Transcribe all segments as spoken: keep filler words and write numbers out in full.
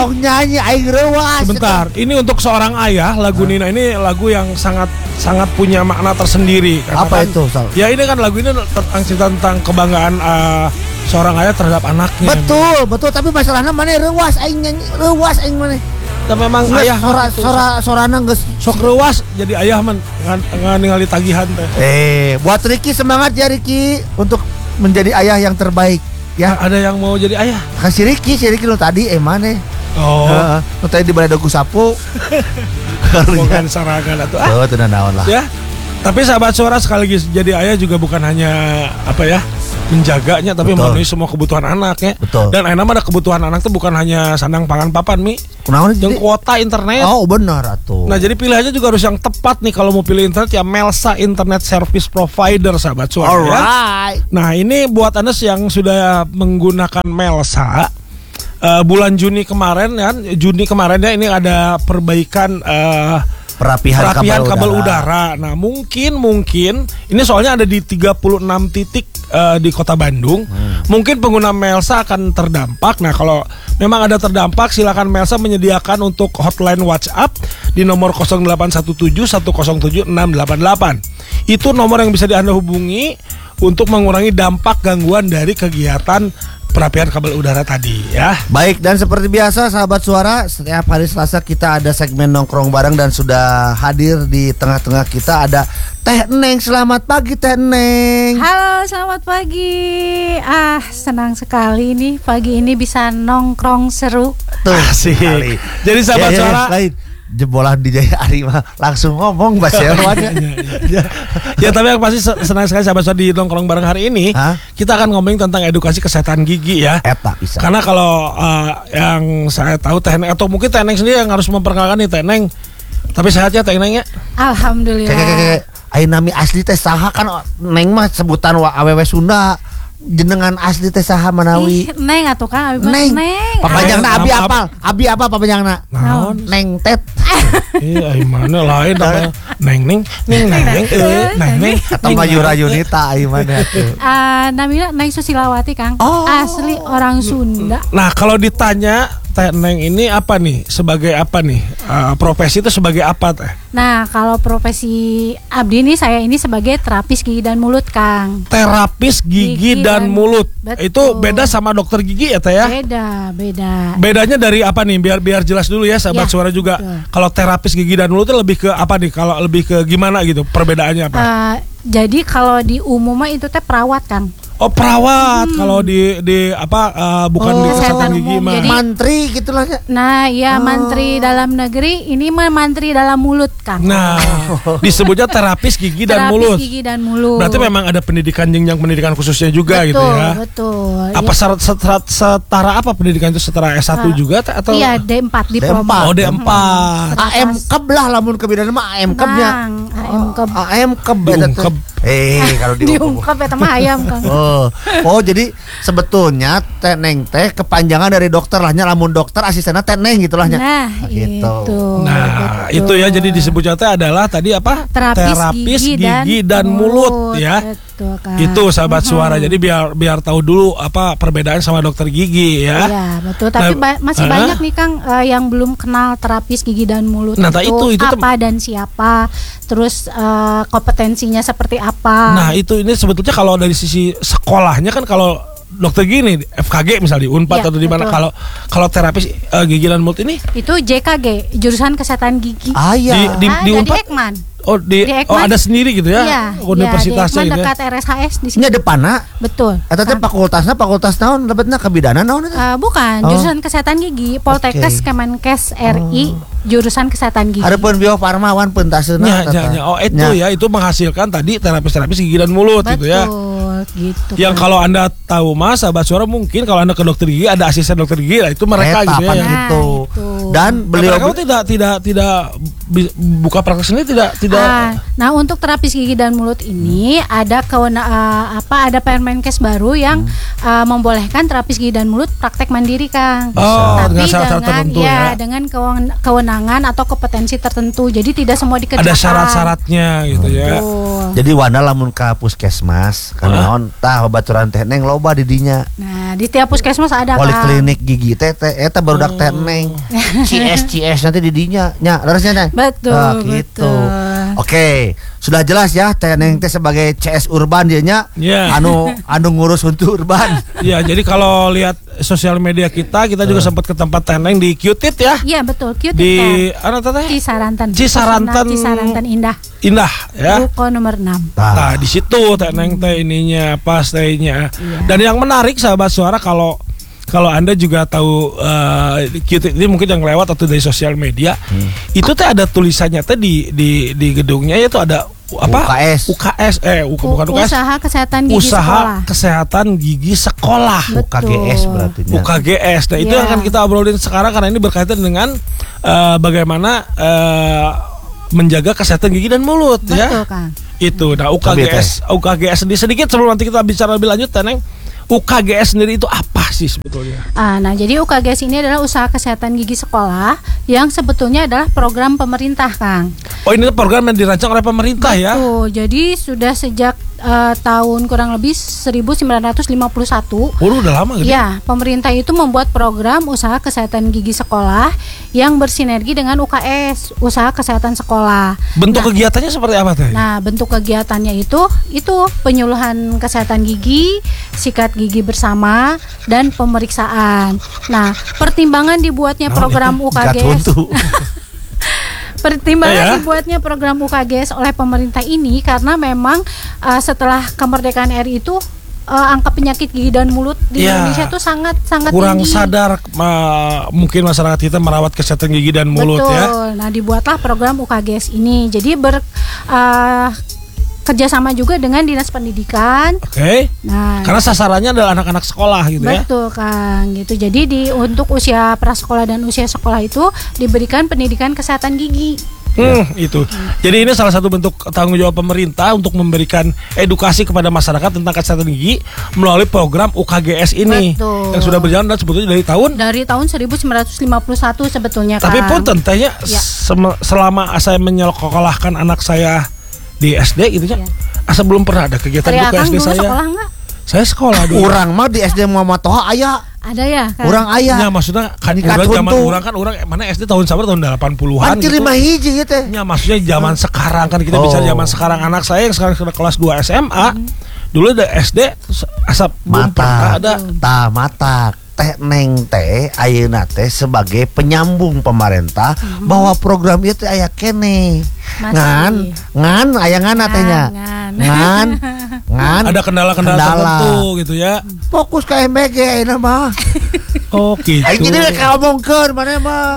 nyanyi aing reuas. Sebentar, ini untuk seorang ayah, lagu Nina ini lagu yang sangat sangat punya makna tersendiri. Karena Apa kan, itu, Sal? Ya ini kan lagu ini tentang cerita tentang kebanggaan uh, seorang ayah terhadap anaknya. Betul, betul, tapi masalahnya mana reuas aing nyanyi, reuas aing mana. Dan memang Nges, ayah sora sora sorana geus sok reuas jadi ayah man ngan ningali tagihan teh. Eh, buat Ricky semangat ya Ricky untuk menjadi ayah yang terbaik ya. Ada yang mau jadi ayah? Kasih Ricky, si Ricky lo tadi eh mana? Oh, Heeh, lo tadi di balai dagu sapu. bukan sarangan atau Oh, ah. itu naon lah. Ya. Tapi sahabat suara sekaligus jadi ayah juga bukan hanya apa ya menjaganya, tapi Betul. memenuhi semua kebutuhan anaknya. Betul. Dan enak ada kebutuhan anak tuh bukan hanya sandang pangan papan mi, Kunaon yang jadi? kuota internet. Oh, benar atuh. Nah jadi pilihannya juga harus yang tepat nih kalau mau pilih internet ya Melsa Internet Service Provider sahabat suara ya. Alright. Nah ini buat anda yang sudah menggunakan Melsa uh, bulan Juni kemarin kan, Juni kemarin ya ini ada perbaikan uh, Perapihan, perapihan kabel, kabel udara. udara. Nah mungkin mungkin ini soalnya ada di tiga puluh enam titik uh, di kota Bandung. Hmm. Mungkin pengguna Melsa akan terdampak. Nah kalau memang ada terdampak, silakan Melsa menyediakan untuk hotline WhatsApp di nomor nol delapan satu tujuh satu nol tujuh enam delapan delapan. Itu nomor yang bisa di Anda hubungi untuk mengurangi dampak gangguan dari kegiatan perapian kabel udara tadi ya. Baik, dan seperti biasa sahabat suara, setiap hari Selasa kita ada segmen nongkrong bareng dan sudah hadir di tengah-tengah kita ada Teh Neng. Selamat pagi Teh Neng. Halo, selamat pagi. Ah, senang sekali nih pagi ini bisa nongkrong seru. Tuh, Asik. sekali. Jadi sahabat Ya, ya, ya, suara lain. Jebolan D J Ari mah langsung ngomong bahasa Jawa-nya. ya, ya tapi yang pasti senang sekali sahabat suara di nongkrong bareng hari ini. Hah? Kita akan ngomongin tentang edukasi kesehatan gigi ya. Eta bisa. Karena kalau uh, yang saya tahu Teh Neng atau mungkin Teh Neng sendiri yang harus memperkenalkan nih Teh Neng. Tapi sehat ya Teh Neng ya? Alhamdulillah. Kayak kayak ayeuna nami asli teh saha kan Neng mah sebutan wa awewe Sunda. Jenengan asli teh saha Manawi? Ih, Neng atuh kan abi mah Neng. Neng. Papanjangna Ah, abi am- apal? Abi apa papanjangna? Naon? Neng Tet. Iya, mana lain namanya Neng Neng Neng Neng Neng eh, Neng Neng Atau Mayura Yunita aing mana tuh. Ah, namanya Neng Susilawati Kang. Oh. Asli orang Sunda. Nah kalau ditanya Teh Neng ini apa nih? Sebagai apa nih? Uh, profesi itu sebagai apa Teh? Nah, kalau profesi abdi nih saya ini sebagai terapis gigi dan mulut Kang. Terapis gigi, Gigi dan, dan- mulut. betul. Itu beda sama dokter gigi ya Teh ya? Beda, beda. Bedanya dari apa nih? Biar biar jelas dulu ya sahabat Ya, suara juga. betul. Kalau terapis gigi dan mulut itu lebih ke apa nih? Kalau lebih ke gimana gitu? Perbedaannya apa? Ah, jadi kalau di umum mah itu teh perawat Kang. Oh perawat. Kalau di di apa uh, bukan Oh, di kesehatan kesehatan gigi umum. mah. Jadi- Mantri gitu lah ya. Nah, ya Oh. menteri dalam negeri ini mah menteri dalam mulut Kang. Nah, disebutnya terapis gigi dan Terapis mulut. gigi dan mulut. Berarti memang ada pendidikan jenjang pendidikan khususnya juga betul, gitu ya. Betul. Apa Ya, syarat setara, setara apa pendidikan itu setara S satu Ah, juga Teh, atau? Iya, D empat D diploma. empat. Oh D empat. A M keb lah lamun kebidanan mah A M kebnya. Nang, A M keb. A M keb eta teh. Diungkep. Eh, kalau diungkep. Diungkap eta mah ayam Kang. Oh, oh jadi sebetulnya Teh Neng teh kepanjangan dari dokter lahnya, lamun dokter asistennya Teh Neng gitulah nya. Nah, Gitu. itu. Nah, betul. itu ya jadi disebutnya teh adalah tadi apa? terapis, gigi, dan, mulut, ya. Betul, Kang. Itu sahabat suara. Jadi biar biar tahu dulu apa perbedaan sama dokter gigi ya. Iya, betul. Tapi Nah, ba- masih uh-huh. banyak nih Kang eh, yang belum kenal terapis gigi dan mulut Nah, tak itu- itu tem- apa dan siapa, terus eh, kompetensinya seperti apa. Nah, itu ini sebetulnya kalau dari sisi sekolahnya kan kalau dokter gini F K G misalnya di Unpad Iya, atau di mana betul. kalau kalau terapis eh, gigi dan mulut ini Itu J K G, jurusan kesehatan gigi. Ah di iya. di, Ah, di ada Unpad di Ekman. oh di, Di oh Ekman. ada sendiri gitu ya Iya, universitasnya iya, di gitu Ekman ya. dekat R S H S di sini. Nya depanna Betul. eta teh Kang. fakultasna fakultas naon lebetna kebidanan naon eta? Eh, bukan, Oh. jurusan kesehatan gigi, Poltekkes Oke. Kemenkes R I, jurusan kesehatan gigi. Hareupeun Bio Farma wan peuntaseuna Ya, eta ya, teh. ya. Oh itu Nya. ya itu menghasilkan tadi terapis-terapis gigi dan mulut Betul, gitu ya. gitu. Yang Kang. kalau anda tahu mas, sahabat suara mungkin kalau anda ke dokter gigi ada asisten dokter gigi lah itu mereka Eta gitu ya. pan yang- Nah, gitu. itu. Dan Nah, beliau mereka tidak tidak tidak bi- buka praktek sendiri tidak tidak. Ah, nah untuk terapis gigi dan mulut ini ada kewena, eh, apa ada Permenkes baru yang eh, membolehkan terapis gigi dan mulut praktek mandiri Kang. Oh, Tapi dengan syarat-syarat tertentu ya, ya. dengan kewen- kewenangan kewenangan atau kompetensi tertentu. Jadi tidak semua dikerjakan. Ada syarat-syaratnya gitu ya. Betul. Jadi Wanda lamun ka puskesmas kan naon tah babaturan teh neng loba di dinya. Nah, di tiap puskesmas ada kan. Poliklinik gigi teh teh eta barudak teh neng. C S C S nanti di dinya. Nya, leresnya Neng. Betul, Ah, gitu. betul. Oke, sudah jelas ya teh neng teh sebagai C S urban dia nya. Iya. Anu anu ngurus untuk urban. Ya, jadi kalau lihat sosial media kita, kita juga sempat ke tempat teneng di Q-Tit ya. Iya betul, cute Di ana teh? Cisarantan. Cisarantan. Pesona Cisarantan Indah. Indah ya. Ruko nomor enam. Nah, di situ teneng teh ininya pas tehnya. Iya. Dan yang menarik sahabat suara kalau kalau Anda juga tahu uh, Q-Tit ini mungkin yang lewat atau dari sosial media, hmm. itu teh ada tulisannya teh di di di gedungnya itu ada apa? U K S. U K S eh U, bukan U K S. Usaha Kesehatan Gigi Usaha Sekolah. Kesehatan Gigi Sekolah. U K G S berarti. U K G S. Nah, itu Iya. yang akan kita obrolin sekarang karena ini berkaitan dengan uh, bagaimana uh, menjaga kesehatan gigi dan mulut. Betul, Ya. Kang. Itu. Nah, U K G S, U K G S sedikit, sedikit sebelum nanti kita bicara lebih lanjut, Teneng. U K G S sendiri itu apa sih sebetulnya? Ah, nah, jadi U K G S ini adalah Usaha Kesehatan Gigi Sekolah yang sebetulnya adalah program pemerintah, Kang. Oh, ini program yang dirancang oleh pemerintah ya? Betul. Jadi sudah sejak uh, tahun kurang lebih seribu sembilan ratus lima puluh satu. Oh, udah lama gitu. Ya, pemerintah itu membuat program Usaha Kesehatan Gigi Sekolah yang bersinergi dengan U K S, Usaha Kesehatan Sekolah. Bentuk Nah, kegiatannya seperti apa teh? Nah, bentuk kegiatannya itu itu penyuluhan kesehatan gigi, sikat gigi bersama, dan pemeriksaan. Nah, pertimbangan dibuatnya Nah, program U K G S. Pertimbangan Eh, ya. dibuatnya program U K G S oleh pemerintah ini karena memang uh, setelah kemerdekaan R I itu uh, angka penyakit gigi dan mulut di Ya, Indonesia itu sangat sangat kurang tinggi. sadar ma- mungkin masyarakat kita merawat kesehatan gigi dan mulut Betul. ya. Nah, dibuatlah program U K G S ini. Jadi ber uh, kerjasama juga dengan Dinas Pendidikan. Oke. Nah, Karena sasarannya adalah anak-anak sekolah gitu ya. betul, Kang, gitu. Jadi di untuk usia prasekolah dan usia sekolah itu diberikan pendidikan kesehatan gigi. Hmm, itu. Jadi ini salah satu bentuk tanggung jawab pemerintah untuk memberikan edukasi kepada masyarakat tentang kesehatan gigi melalui program U K G S ini. Betul. Yang sudah berjalan dan sebetulnya dari tahun. Dari tahun seribu sembilan ratus lima puluh satu sebetulnya, Kang. Tapi pun tentunya Ya. sem- selama saya menyekolahkan anak saya di S D gitu ya, Ya. asa belum pernah ada kegiatan Teriak, buku Kang, S D dulu saya. sekolah enggak? Saya sekolah dulu. Urang mah di S D Muhammad Toha aya. Ada ya, Kang? Urang aya. Ya maksudnya kan Di urang zaman Katuntu. urang kan urang mana S D tahun sabar tahun delapan puluhan Anjir gitu. lima hiji gitu teh. Ya maksudnya zaman sekarang kan kita Oh. bicara zaman sekarang anak saya yang sekarang sudah kelas dua S M A. Dulu ada S D terus asap belum pernah Mata. ada. Tah mata teh neng teh ayeuna teh sebagai penyambung pemerintah bahwa program itu aya kene. Masih. Ngan, ngan aya ngana tehnya. Ngan. Ngan. Ngan. Ada kendala-kendala Kendala. tertentu gitu ya. Fokus ke M B G ayeuna mah. Oh gitu. Aing jadi ngomongkeun mana mah.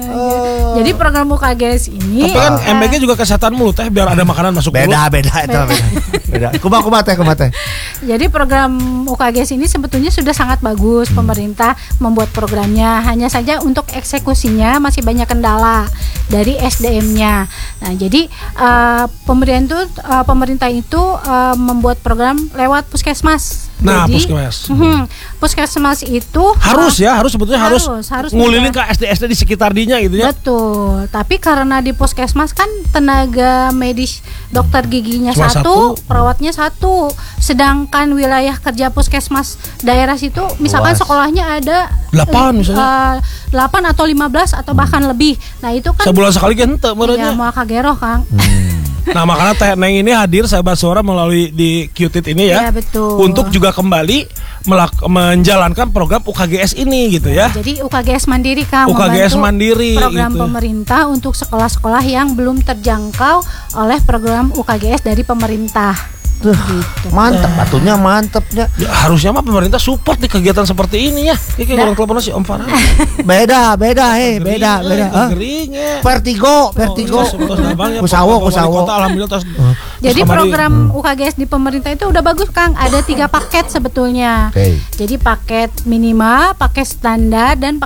Oh. Jadi program U K G S ini Tapi kan M B G juga kesehatan mulut teh biar ada makanan masuk mulut. beda beda itu beda. Beda. Kumaha kumaha teh kumaha teh. Jadi program U K G S ini sebetulnya sudah sangat bagus. Pemerintah membuat programnya, hanya saja untuk eksekusinya masih banyak kendala dari S D M-nya. Nah, jadi uh, pemerintah itu, uh, pemerintah itu uh, membuat program lewat puskesmas. Nah, Jadi, puskesmas. mhm, puskesmas itu Harus ya, harus sebetulnya harus, Harus, harus ngulilin ke juga. S D S D di sekitar dinya gitu ya. Betul, tapi karena di puskesmas kan tenaga medis dokter giginya Cuma satu, satu. perawatnya satu, sedangkan wilayah kerja puskesmas daerah situ misalkan Luas. sekolahnya ada Delapan eh, misalnya. eh, delapan atau lima belas atau bahkan lebih. Nah, itu kan Sebulan sekali kan ente ya menurutnya. mau kageroh, Kang. Nah, makanya Teh Neng ini hadir sahabat suara melalui di Q-Tit ini ya. Iya, betul. Untuk juga kembali melak- menjalankan program U K G S ini gitu ya. Jadi U K G S Mandiri, Kang, U K G S membantu Mandiri, program gitu. pemerintah untuk sekolah-sekolah yang belum terjangkau oleh program U K G S dari pemerintah. Tuh, Gitu. mantep atunya mantepnya. Ya, harusnya mah pemerintah support di kegiatan seperti ini ya. Kayak Nah. orang telepon si Om Farhan. Beda, beda, heh, beda, beda. Hah? Geringnya. Vertigo, vertigo. Kusawo, kusawo. Alhamdulillah terus. Jadi terus kemarin- program U K G S di pemerintah itu udah bagus, Kang. Ada tiga paket sebetulnya. Oke. Jadi paket minima, paket standar, dan paket ot-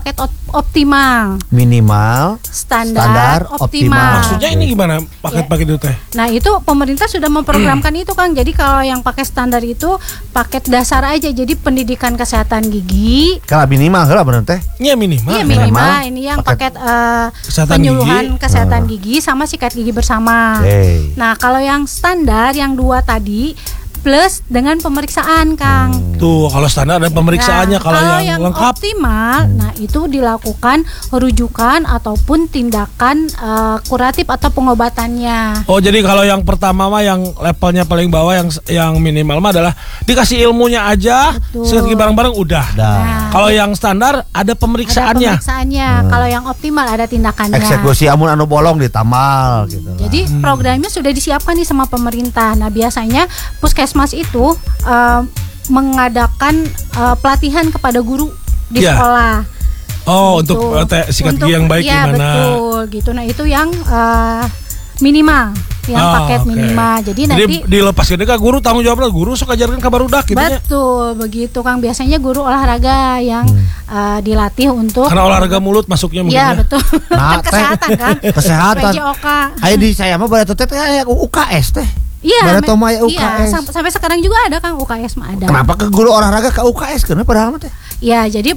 optimal. Minimal, Standar, standar, optimal. optimal. Maksudnya ini gimana paket-paket itu teh? Nah itu pemerintah sudah memprogramkan itu Kang. Jadi kalau yang pakai standar itu paket dasar aja. Jadi pendidikan kesehatan gigi. Kalau minimal lah bener teh. Iya minimal. Iya minimal. minimal. Ini yang Paket- paket, eh, Kesehatan penyuluhan gigi. kesehatan gigi sama sikat gigi bersama. Oke. Nah kalau yang standar yang dua tadi plus dengan pemeriksaan Kang. Tuh kalau standar ada pemeriksaannya, Nah, kalau yang, lengkap. optimal, nah itu dilakukan rujukan ataupun tindakan eh, kuratif atau pengobatannya. Oh jadi kalau yang pertama mah yang levelnya paling bawah yang yang minimal mah adalah dikasih ilmunya aja, Betul. sekali bareng-bareng udah. Dah. Nah, Kalau yang standar ada ada pemeriksaannya. pemeriksaannya. Hmm. Kalau yang optimal ada tindakannya. Eksekusi amun anu bolong ditamal gitu lah. Jadi programnya sudah disiapkan nih sama pemerintah. Nah biasanya puskesmas itu eh, mengadakan eh, pelatihan kepada guru di Ya. sekolah. Oh Gitu. untuk eh, te- sikat Untuk- gigi yang baik iya, gimana? betul gitu. Nah itu yang eh, minimal, yang Oh, paket oke. minimal. Jadi, Jadi nanti dilepaskan ke guru, tanggung jawabnya guru sok ajarkan ke barudak gitu ya. betul begitu Kang. Biasanya guru olahraga yang eh, dilatih untuk Karena olahraga mulut masuknya mungkin ya ya. betul. Nah, Kan kesehatan teh. kan. Kesehatan. P J O K. Ayo di saya mah pada teh teh U K S teh. Iya, Barato me- Maya U K S. iya, sam- sampai sekarang juga ada Kang U K S mah ada. Kenapa ke guru olahraga ke U K S kenapa padahal mah teh? Ya, jadi